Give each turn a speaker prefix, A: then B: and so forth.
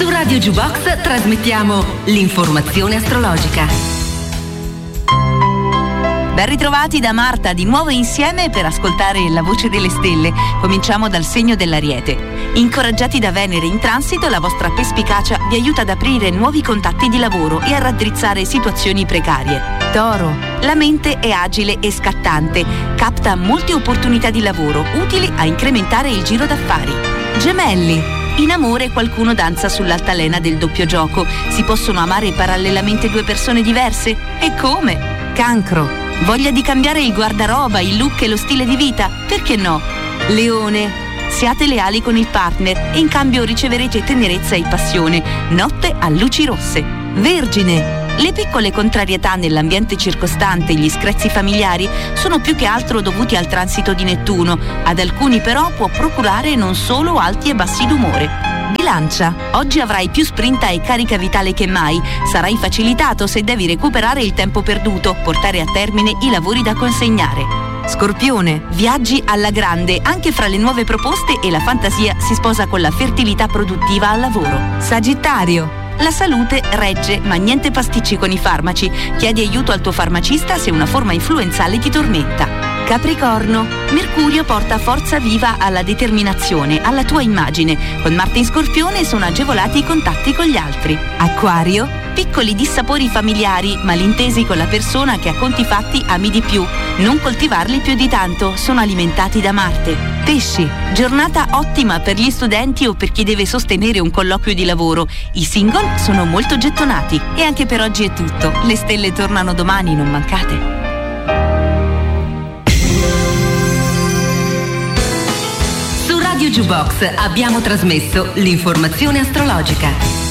A: Su Radio Jukebox trasmettiamo l'informazione astrologica.
B: Ben ritrovati da Marta, di nuovo insieme per ascoltare la voce delle stelle. Cominciamo dal segno dell'Ariete. Incoraggiati da Venere in transito, la vostra perspicacia vi aiuta ad aprire nuovi contatti di lavoro e a raddrizzare situazioni precarie. Toro, la mente è agile e scattante, capta molte opportunità di lavoro utili a incrementare il giro d'affari. Gemelli, in amore qualcuno danza sull'altalena del doppio gioco. Si possono amare parallelamente due persone diverse? E come? Cancro, voglia di cambiare il guardaroba, il look e lo stile di vita? Perché no? Leone, siate leali con il partner e in cambio riceverete tenerezza e passione. Notte a luci rosse. Vergine, le piccole contrarietà nell'ambiente circostante e gli screzi familiari sono più che altro dovuti al transito di Nettuno. Ad alcuni però può procurare non solo alti e bassi d'umore. Bilancia, oggi avrai più sprinta e carica vitale che mai. Sarai facilitato se devi recuperare il tempo perduto, portare a termine i lavori da consegnare. Scorpione, viaggi alla grande, anche fra le nuove proposte e la fantasia si sposa con la fertilità produttiva al lavoro. Sagittario, la salute regge, ma niente pasticci con i farmaci. Chiedi aiuto al tuo farmacista se una forma influenzale ti tormenta. Capricorno, Mercurio porta forza viva alla determinazione, alla tua immagine. Con Marte in Scorpione sono agevolati i contatti con gli altri. Acquario, piccoli dissapori familiari, malintesi con la persona che a conti fatti ami di più. Non coltivarli più di tanto, sono alimentati da Marte. Pesci, giornata ottima per gli studenti o per chi deve sostenere un colloquio di lavoro. I single sono molto gettonati. E anche per oggi è tutto. Le stelle tornano domani, non mancate.
A: Radio Jukebox abbiamo trasmesso l'informazione astrologica.